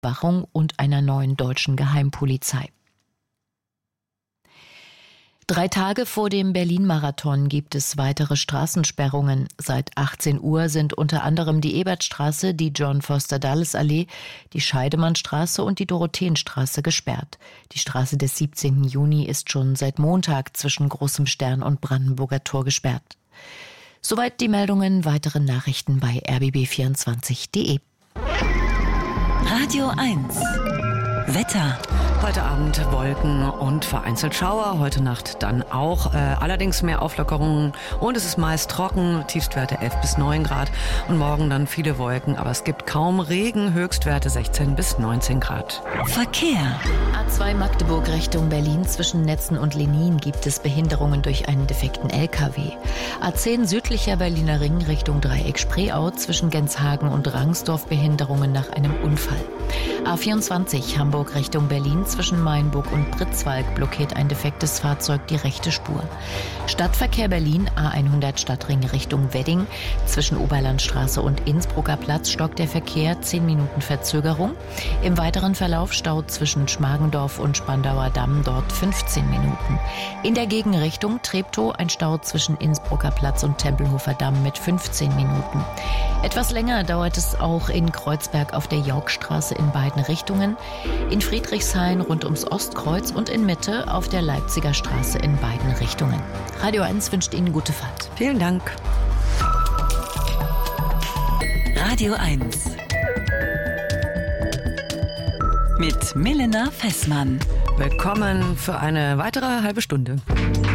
Überwachung und einer neuen deutschen Geheimpolizei. 3 Tage vor dem Berlin-Marathon gibt es weitere Straßensperrungen. Seit 18 Uhr sind unter anderem die Ebertstraße, die John-Foster-Dulles-Allee, die Scheidemannstraße und die Dorotheenstraße gesperrt. Die Straße des 17. Juni ist schon seit Montag zwischen Großem Stern und Brandenburger Tor gesperrt. Soweit die Meldungen, weitere Nachrichten bei rbb24.de. Radio 1 Wetter. Heute Abend Wolken und vereinzelt Schauer, heute Nacht dann auch. Allerdings mehr Auflockerungen und es ist meist trocken, Tiefstwerte 11 bis 9 Grad und morgen dann viele Wolken, aber es gibt kaum Regen, Höchstwerte 16 bis 19 Grad. Verkehr. A2 Magdeburg Richtung Berlin zwischen Netzen und Lenin gibt es Behinderungen durch einen defekten LKW. A10 südlicher Berliner Ring Richtung Dreieck Spreeau zwischen Genshagen und Rangsdorf Behinderungen nach einem Unfall. A24 Hamburg Richtung Berlin zwischen Mainburg und Pritzwalk blockiert ein defektes Fahrzeug die rechte Spur. Stadtverkehr Berlin A100 Stadtring Richtung Wedding zwischen Oberlandstraße und Innsbrucker Platz stockt der Verkehr, 10 Minuten Verzögerung. Im weiteren Verlauf Stau zwischen Schmargendorf und Spandauer Damm, dort 15 Minuten. In der Gegenrichtung Treptow ein Stau zwischen Innsbrucker Platz und Tempelhofer Damm mit 15 Minuten. Etwas länger dauert es auch in Kreuzberg auf der Yorkstraße in beiden Richtungen, in Friedrichshain rund ums Ostkreuz und in Mitte auf der Leipziger Straße in beiden Richtungen. Radio 1 wünscht Ihnen gute Fahrt. Vielen Dank. Radio 1 mit Milena Fessmann. Willkommen für eine weitere halbe Stunde.